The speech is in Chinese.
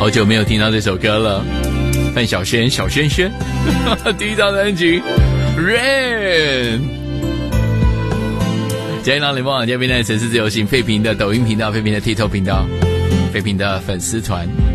好久没有听到这首歌了。范晓萱，小萱萱，第一张专辑 Rain。嘉义老联播网这边的城市自由行，废平的抖音频道，废平的 TikTok 频道，废平的粉丝团。